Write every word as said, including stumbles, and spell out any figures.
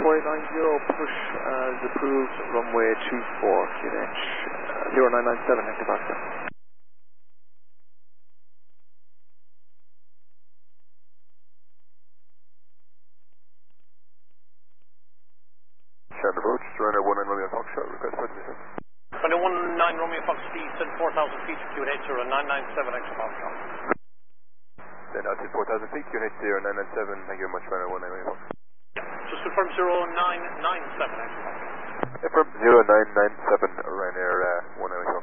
four eight nine zero, push as approved, runway two four, Q N H uh, zero nine nine seven, Hector Pascal. Shannon approach, runway one nine Romeo Foxtrot, request for admission. Runway one nine Romeo Fox, descend four thousand feet, Q N H zero nine nine seven, Hector Pascal. Then out to four thousand feet, Q N H zero nine nine seven, thank you very much, runway one nine Romeo Fox. Just confirm zero nine nine seven, Hector Pascal. Affirm zero nine nine seven, Ryanair uh, one nine Romeo Fox.